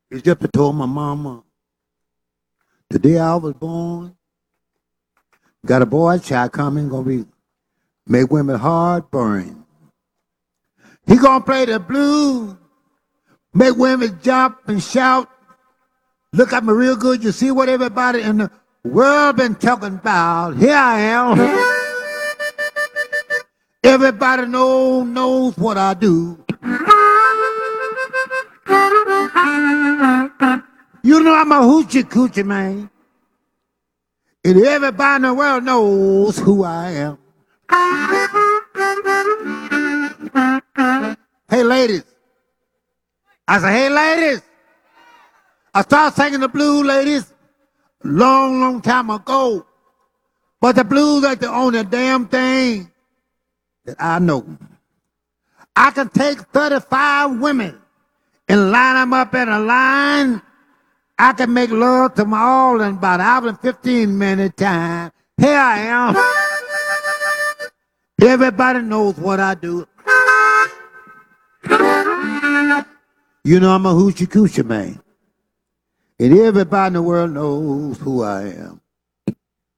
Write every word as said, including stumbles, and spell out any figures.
He just told my mama, the day I was born, got a boy child coming, gonna be make women hard burn. He gonna play the blues, make women jump and shout. Look at me real good. You see what everybody in the world been talking about. Here I am. Everybody know, knows what I do. You know I'm a hoochie coochie, man. And everybody in the world knows who I am. Hey, ladies. I said, hey, ladies. I started singing the blues, ladies, long, long time ago. But the blues ain't the only damn thing that I know. I can take thirty-five women and line them up in a line. I can make love to them all in about an hour and fifteen minute time. Here I am. Everybody knows what I do. You know I'm a hoochie coochie man. And everybody in the world knows who I am.